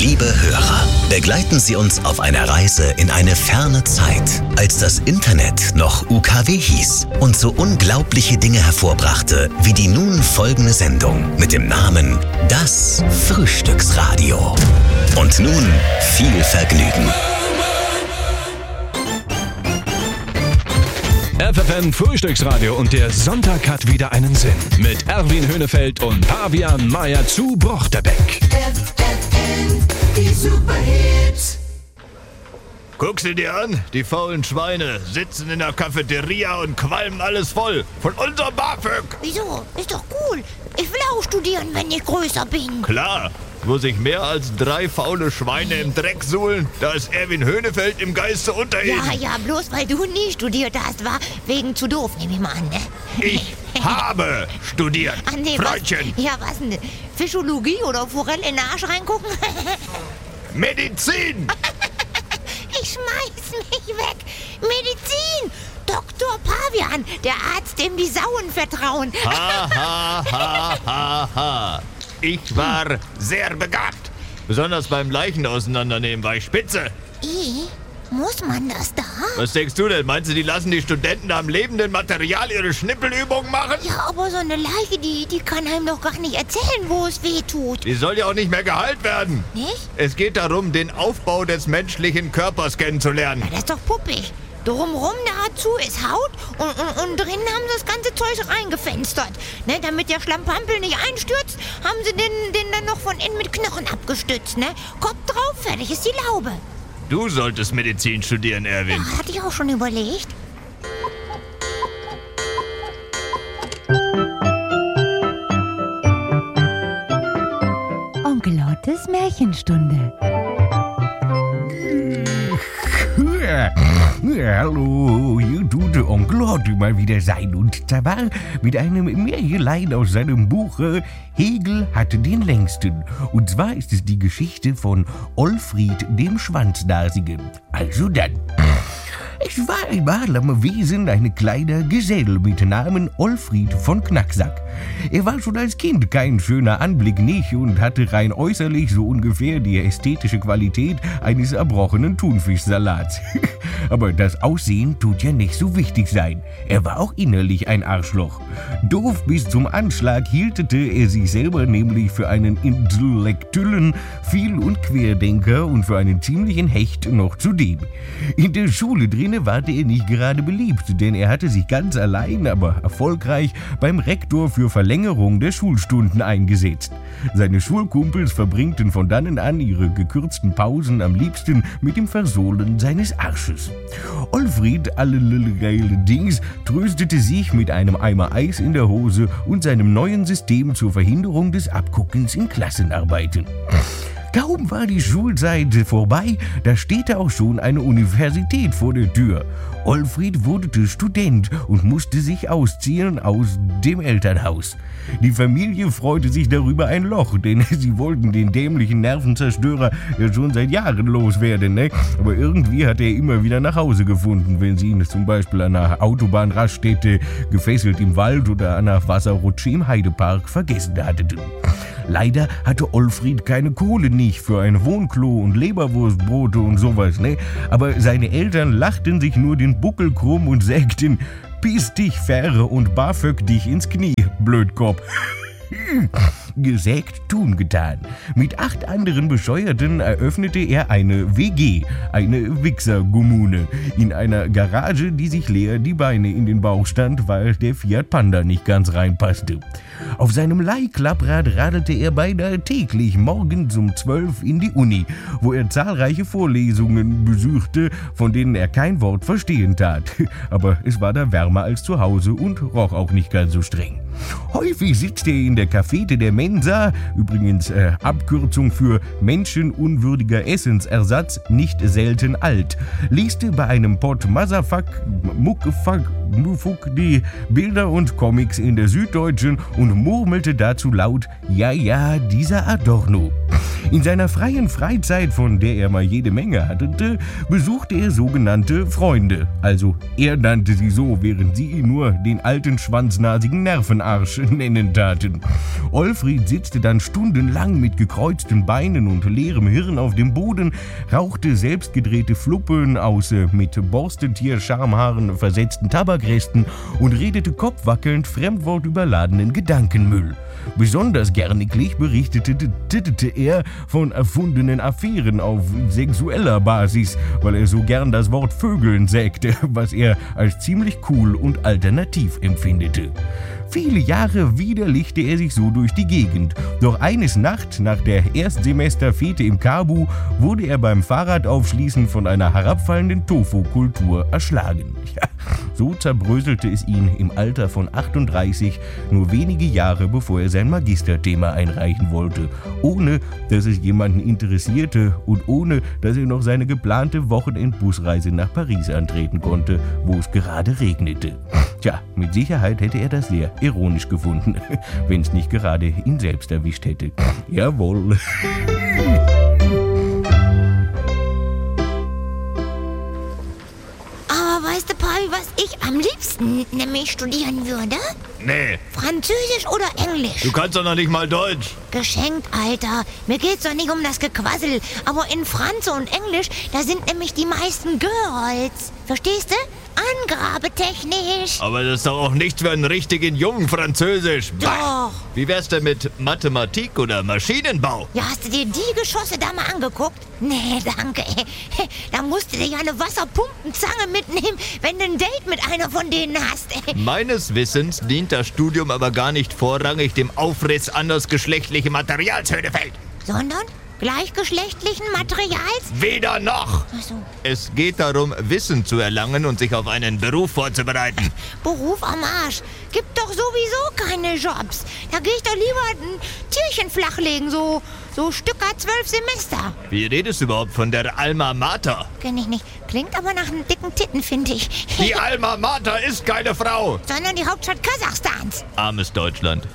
Liebe Hörer, begleiten Sie uns auf einer Reise in eine ferne Zeit, als das Internet noch UKW hieß und so unglaubliche Dinge hervorbrachte, wie die nun folgende Sendung mit dem Namen Das Frühstücksradio. Und nun viel Vergnügen. FFN Frühstücksradio und der Sonntag hat wieder einen Sinn. Mit Erwin Höhnefeld und Pavian Meyer zu Brochterbeck. FFN, die Superhits. Guck sie dir an, die faulen Schweine sitzen in der Cafeteria und qualmen alles voll. Von unserem BAföG. Wieso? Ist doch cool. Ich will auch studieren, wenn ich größer bin. Klar, wo sich mehr als 3 faule Schweine im Dreck suhlen, da ist Erwin Höhnefeld im Geiste unter ihnen. Ja, bloß weil du nie studiert hast, war wegen zu doof, nehme ich mal an, ne? Ich habe studiert, Ach nee, Freundchen. was denn? Fischologie oder Forelle in den Arsch reingucken? Medizin! Ich schmeiß mich weg. Medizin! Dr. Pavian, der Arzt, dem die Sauen vertrauen. Ha, ha, ha, ha, ha. Ich war sehr begabt. Besonders beim Leichen auseinandernehmen war ich spitze. Muss man das da? Was denkst du denn? Meinst du, die lassen die Studenten am lebenden Material ihre Schnippelübungen machen? Ja, aber so eine Leiche, die kann einem doch gar nicht erzählen, wo es weh tut. Die soll ja auch nicht mehr geheilt werden. Nicht? Es geht darum, den Aufbau des menschlichen Körpers kennenzulernen. Ja, das ist doch puppig. Drumrum dazu ist Haut und drinnen haben sie das ganze Zeug reingefenstert. Ne, damit der Schlampampel nicht einstürzt, haben sie den dann noch von innen mit Knochen abgestützt. Ne? Kopf drauf, fertig ist die Laube. Du solltest Medizin studieren, Erwin. Ja, hatte ich auch schon überlegt. Onkel Ottes Märchenstunde. Ja, hallo, hier tut der Onkel Otto mal wieder sein und zwar mit einem Märchlein aus seinem Buch Hegel hatte den längsten. Und zwar ist es die Geschichte von Olfried dem Schwanznasigen. Also dann. Es war einmal am Wesen ein kleiner Gesell mit Namen Olfried von Knacksack. Er war schon als Kind kein schöner Anblick nicht und hatte rein äußerlich so ungefähr die ästhetische Qualität eines erbrochenen Thunfischsalats. Aber das Aussehen tut ja nicht so wichtig sein. Er war auch innerlich ein Arschloch. Doof bis zum Anschlag hieltete er sich selber nämlich für einen Intellektuellen, Viel- und Querdenker und für einen ziemlichen Hecht noch zudem. In der Schule drinnen war er nicht gerade beliebt, denn er hatte sich ganz allein, aber erfolgreich beim Rektor für Verlängerung der Schulstunden eingesetzt. Seine Schulkumpels verbringten von dann an ihre gekürzten Pausen am liebsten mit dem Versohlen seines Arsches. Olfried, allerdings, tröstete sich mit einem Eimer Eis in der Hose und seinem neuen System zur Verhinderung des Abguckens in Klassenarbeiten. Kaum war die Schulzeit vorbei, da steht auch schon eine Universität vor der Tür. Olfried wurde Student und musste sich ausziehen aus dem Elternhaus. Die Familie freute sich darüber ein Loch, denn sie wollten den dämlichen Nervenzerstörer ja schon seit Jahren loswerden, ne? Aber irgendwie hat er immer wieder nach Hause gefunden, wenn sie ihn zum Beispiel an einer Autobahnraststätte gefesselt im Wald oder an einer Wasserrutsche im Heidepark vergessen hatten. Leider hatte Olfried keine Kohle nicht für ein Wohnklo und Leberwurstbrote und sowas, ne? Aber seine Eltern lachten sich nur den Buckel krumm und sägten: Piss dich, Fähre, und BAföG dich ins Knie, Blödkopf. Gesägt, tun getan. Mit 8 anderen Bescheuerten eröffnete er eine WG, eine Wichsergummune, in einer Garage, die sich leer die Beine in den Bauch stand, weil der Fiat Panda nicht ganz reinpasste. Auf seinem Leihklapprad radelte er beinahe täglich morgens um 12 in die Uni, wo er zahlreiche Vorlesungen besuchte, von denen er kein Wort verstehen tat. Aber es war da wärmer als zu Hause und roch auch nicht ganz so streng. Häufig sitzt er in der Cafete der Mensa, übrigens Abkürzung für menschenunwürdiger Essensersatz, nicht selten alt, liest bei einem Pott Motherfuck, Muckefuck die Bilder und Comics in der Süddeutschen und murmelte dazu laut: Ja, dieser Adorno. In seiner freien Freizeit, von der er mal jede Menge hatte, besuchte er sogenannte Freunde. Also er nannte sie so, während sie ihn nur den alten schwanznasigen Nervenarsch nennen taten. Olfried sitzte dann stundenlang mit gekreuzten Beinen und leerem Hirn auf dem Boden, rauchte selbstgedrehte Fluppen aus mit Borstentier-Schamhaaren versetzten Tabakresten und redete kopfwackelnd fremdwortüberladenen Gedankenmüll. Besonders gerniglich berichtete er von erfundenen Affären auf sexueller Basis, weil er so gern das Wort Vögeln sägte, was er als ziemlich cool und alternativ empfindete. Viele Jahre widerlichte er sich so durch die Gegend. Doch eines Nacht, nach der Erstsemesterfete im Kabu, wurde er beim Fahrradaufschließen von einer herabfallenden Tofu-Kultur erschlagen. Ja, so zerbröselte es ihn im Alter von 38, nur wenige Jahre bevor er sein Magisterthema einreichen wollte, ohne dass es jemanden interessierte und ohne dass er noch seine geplante Wochenendbusreise nach Paris antreten konnte, wo es gerade regnete. Tja, mit Sicherheit hätte er das sehr ironisch gefunden, wenn es nicht gerade ihn selbst erwischt hätte. Jawohl. Aber weißt du, Paul, was ich am liebsten nämlich studieren würde? Nee, Französisch oder Englisch? du kannst doch noch nicht mal Deutsch. Geschenkt, Alter. Mir geht's doch nicht um das Gequassel. Aber in Franzo und Englisch, da sind nämlich die meisten Girls. Verstehst du? Angrabetechnisch. Aber das ist doch auch nichts für einen richtigen Jungen Französisch. Doch. Wie wär's denn mit Mathematik oder Maschinenbau? Ja, hast du dir die Geschosse da mal angeguckt? Nee, danke. Da musst du dir ja eine Wasserpumpenzange mitnehmen, wenn du ein Date mit einer von denen hast. Meines Wissens dient das Studium aber gar nicht vorrangig dem Aufriss andersgeschlechtlichen Materials, Höhnefeld. Sondern gleichgeschlechtlichen Materials? Weder noch. Ach so. Es geht darum, Wissen zu erlangen und sich auf einen Beruf vorzubereiten. Beruf am Arsch. Gibt doch sowieso keine Jobs. Da gehe ich doch lieber ein Tierchen flachlegen, so Stücker 12 Semester. Wie redest du überhaupt von der Alma Mater? Kenn ich nicht. Klingt aber nach einem dicken Titten, finde ich. Die Alma Mater ist keine Frau. Sondern die Hauptstadt Kasachstans. Armes Deutschland.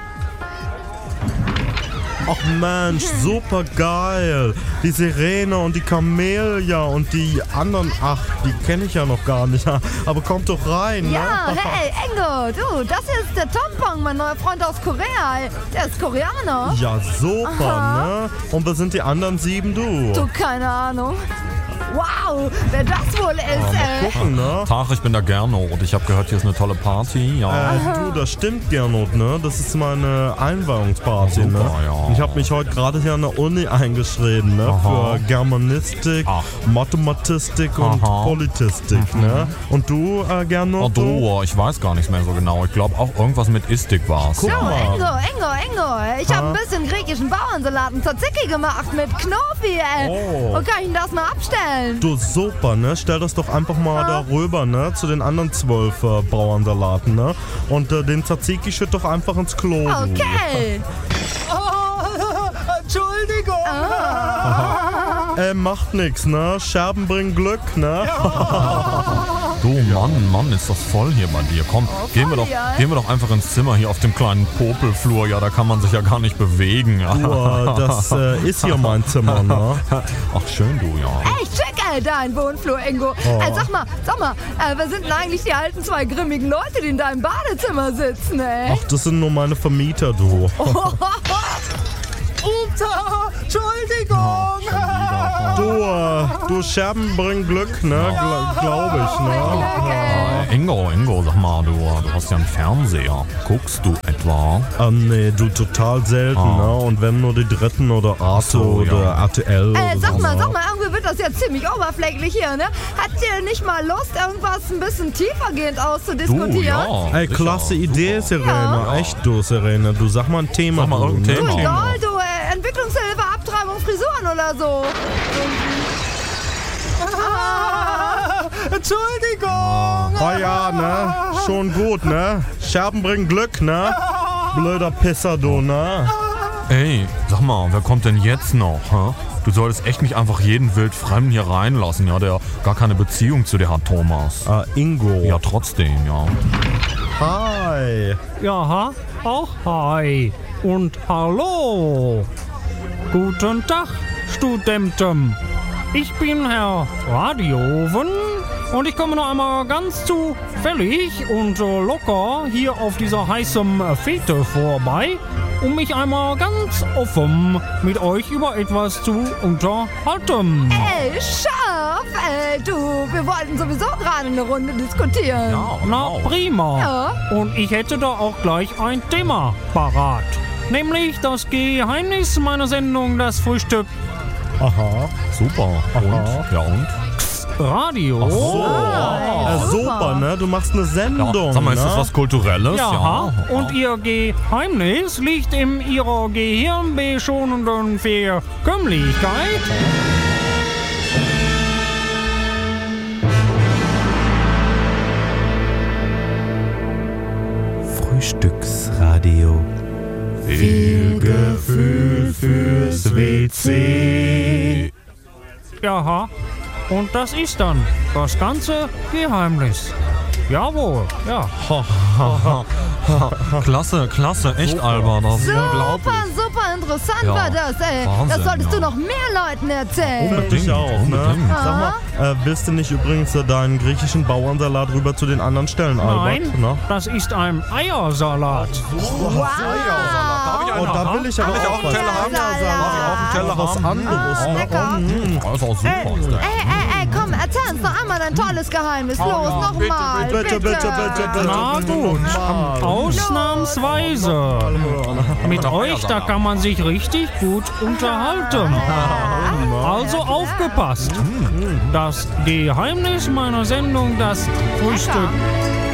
Ach Mensch, super geil. Die Sirene und die Camellia und die anderen, ach, die kenne ich ja noch gar nicht. Aber kommt doch rein, ne? Ja, hey, Engo, du, das hier ist der Tompong, mein neuer Freund aus Korea. Der ist Koreaner. Ja, super, ne? Und was sind die anderen 7, du? Du, keine Ahnung. Wow, wer das wohl ist, Mal gucken, ne? Tag, ich bin der Gernot. Ich habe gehört, hier ist eine tolle Party. Ja. Du, das stimmt, Gernot, ne? Das ist meine Einweihungsparty, Super, ne? ja. Ich habe mich heute gerade hier an der Uni eingeschrieben, ne? Aha. Für Germanistik, Ach. Mathematistik und Aha. Politistik, ne? Und du, Gernot? Oh, du, ich weiß gar nicht mehr so genau. Ich glaube auch irgendwas mit Istik war's. Guck Oh, mal. Engo. Ich habe ein bisschen griechischen Bauernsalat und Tzatziki gemacht mit Knofi, ey. Oh. Wo kann ich denn das mal abstellen? Du, super, ne? Stell das doch einfach mal da rüber, ne? Zu den anderen 12 Bauernsalaten, ne? Und den Tzatziki schütt doch einfach ins Klo. du. Okay. Entschuldigung. Macht nix, ne? Scherben bringen Glück, ne? Du, Mann, ist das voll hier bei dir. Komm, gehen wir doch einfach ins Zimmer hier auf dem kleinen Popelflur. Ja, da kann man sich ja gar nicht bewegen. Du, das ist hier mein Zimmer, ne? Ach, schön, du, ja. Ey, check, dein Wohnflur, Ingo. Sag mal, wer sind denn eigentlich die alten 2 grimmigen Leute, die in deinem Badezimmer sitzen, ey? Ach, das sind nur meine Vermieter, du. Ups, Entschuldigung. Du, Scherben bringen Glück, ne? Glaube ich, ne? Ingo, sag mal, du hast ja einen Fernseher. Guckst du etwa? Nee, du, total selten, ne? Und wenn nur die Dritten oder Arte so, oder ja. RTL oder Sag so. mal, irgendwie wird das ja ziemlich oberflächlich hier, ne? Habt ihr nicht mal Lust, irgendwas ein bisschen tiefergehend auszudiskutieren? Du, ja. Ey, klasse Idee, Sirene. Ja. Echt, du, Sirene. Du, sag mal ein Thema. Sag mal du, irgendein ne? Thema. Egal, du, Entwicklungshilfe, Abtreibung, Frisuren oder so. Entschuldigung. Oh ja, ne? Schon gut, ne? Scherben bringen Glück, ne? Blöder Pisser, du, ne? Ey, sag mal, wer kommt denn jetzt noch, hä? Du solltest echt nicht einfach jeden Wildfremden hier reinlassen, ja, der gar keine Beziehung zu dir hat, Thomas. Ingo. Ja, trotzdem, ja. Hi. Ja, auch hi. Und hallo. Guten Tag, Studenten. Ich bin Herr Radioven und ich komme noch einmal ganz zufällig und locker hier auf dieser heißen Fete vorbei, um mich einmal ganz offen mit euch über etwas zu unterhalten. Ey, scharf! Wir wollten sowieso gerade eine Runde diskutieren. Ja, Na, prima. Ja. Und ich hätte da auch gleich ein Thema parat. Nämlich das Geheimnis meiner Sendung, das Frühstück Aha. Super. Und? Ja, und? Radio. Super, ne? Du machst eine Sendung. Ja, sag mal, ist ne? das was Kulturelles? Ja, und ihr Geheimnis liegt in ihrer gehirnbeschonenden Verkömmlichkeit. Frühstücksradio. Viel Gefühl fürs WC. Jaha, und das ist dann das ganze Geheimnis. Jawohl, ja. Klasse, echt, Alba. Das ist unglaublich. Super interessant Ja. war das, ey. Wahnsinn, Das solltest ja. du noch mehr Leuten erzählen. Unbedingt, Ich auch, ne? unbedingt. Sag mal, willst du nicht übrigens deinen griechischen Bauernsalat rüber zu den anderen stellen, Nein, Albert? Ne? das ist ein Eiersalat. Wow. Oh, da will ich aber auch was. Eiersalat. Was anderes, ne? Lecker. Das ist auch super. Ey, komm, erzähl uns doch einmal dein tolles Geheimnis. Los, nochmal. Bitte. Na gut, ausnahmsweise. Mit euch, da kann man sich richtig gut unterhalten. Also aufgepasst. Das Geheimnis meiner Sendung, das Frühstück